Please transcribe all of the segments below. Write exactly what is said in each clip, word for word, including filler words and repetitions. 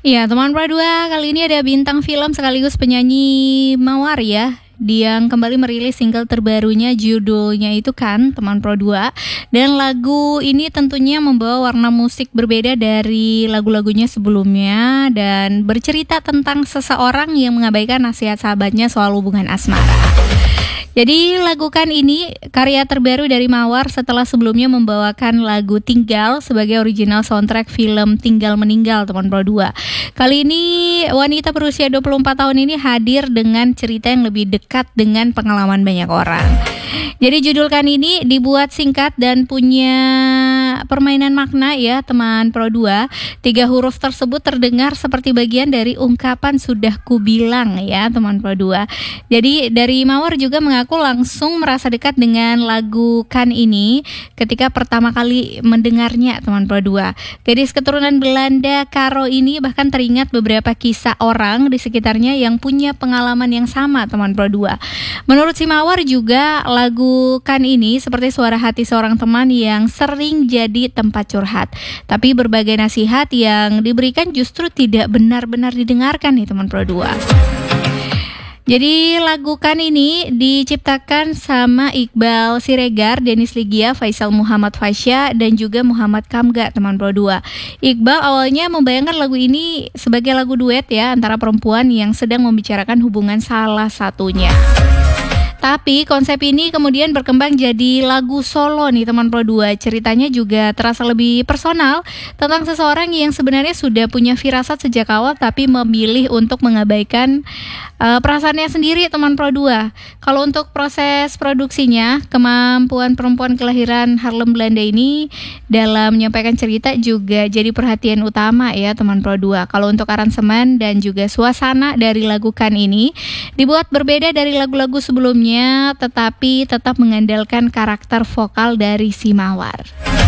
Iya, teman Pro dua, kali ini ada bintang film sekaligus penyanyi Mawar ya, yang kembali merilis single terbarunya, judulnya itu kan Teman Pro dua. Dan lagu ini tentunya membawa warna musik berbeda dari lagu-lagunya sebelumnya dan bercerita tentang seseorang yang mengabaikan nasihat sahabatnya soal hubungan asmara. Jadi lagu Kan ini karya terbaru dari Mawar setelah sebelumnya membawakan lagu Tinggal sebagai original soundtrack film Tinggal Meninggal Teman Pro dua. Kali ini wanita berusia dua puluh empat tahun ini hadir dengan cerita yang lebih dekat dengan pengalaman banyak orang. Jadi judul Kan ini dibuat singkat dan punya permainan makna ya teman Pro dua. Tiga huruf tersebut terdengar seperti bagian dari ungkapan sudah kubilang ya teman Pro dua. Jadi dari Mawar juga mengaku langsung merasa dekat dengan lagu Kan ini ketika pertama kali mendengarnya teman Pro dua. Gadis keturunan Belanda Karo ini bahkan teringat beberapa kisah orang di sekitarnya yang punya pengalaman yang sama teman Pro dua. Menurut si Mawar juga lagu Kan ini seperti suara hati seorang teman yang sering jadi tempat curhat. Tapi berbagai nasihat yang diberikan justru tidak benar-benar didengarkan nih teman Pro dua. Jadi lagu Kan ini diciptakan sama Iqbal Siregar, Denis Ligia, Faisal Muhammad Fasya, dan juga Muhammad Kamga teman Pro dua. Iqbal awalnya membayangkan lagu ini sebagai lagu duet ya antara perempuan yang sedang membicarakan hubungan salah satunya. Tapi konsep ini kemudian berkembang jadi lagu solo nih teman Pro dua. Ceritanya juga terasa lebih personal tentang seseorang yang sebenarnya sudah punya firasat sejak awal tapi memilih untuk mengabaikan uh, perasaannya sendiri teman Pro dua. Kalau untuk proses produksinya, kemampuan perempuan kelahiran Haarlem Belanda ini dalam menyampaikan cerita juga jadi perhatian utama ya teman Pro dua. Kalau untuk aransemen dan juga suasana dari lagu Kan ini dibuat berbeda dari lagu-lagu sebelumnya, tetapi tetap mengandalkan karakter vokal dari si Mawar.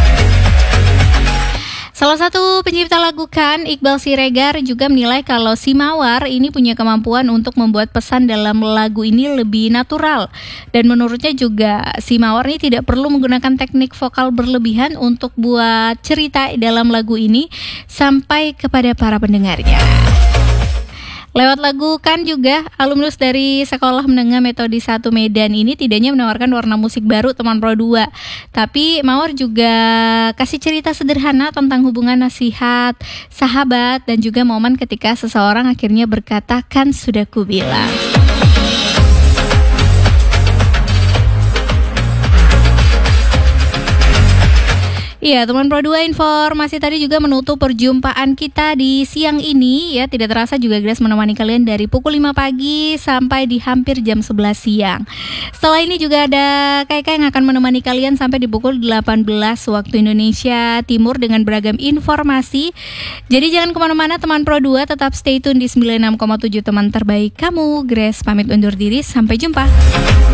Salah satu pencipta lagu Kan, Iqbal Siregar, juga menilai kalau si Mawar ini punya kemampuan untuk membuat pesan dalam lagu ini lebih natural. Dan menurutnya juga si Mawar ini tidak perlu menggunakan teknik vokal berlebihan untuk buat cerita dalam lagu ini sampai kepada para pendengarnya. Lewat lagu Kan juga, alumnus dari Sekolah Menengah Metode satu Medan ini tidaknya menawarkan warna musik baru teman Pro dua. Tapi Mawar juga kasih cerita sederhana tentang hubungan nasihat, sahabat, dan juga momen ketika seseorang akhirnya berkata kan sudah kubilang. Iya, teman Pro dua, informasi tadi juga menutup perjumpaan kita di siang ini ya. Tidak terasa juga Grace menemani kalian dari pukul lima pagi sampai di hampir jam sebelas siang. Setelah ini juga ada Kaika yang akan menemani kalian sampai di pukul delapan belas waktu Indonesia Timur dengan beragam informasi. Jadi jangan kemana-mana teman Pro dua, tetap stay tune di sembilan puluh enam koma tujuh teman terbaik kamu. Grace pamit undur diri, sampai jumpa.